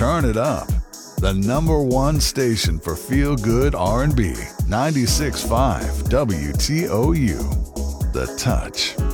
turn it up. The #1 station for feel-good R&B, 96.5 WTOU. The Touch.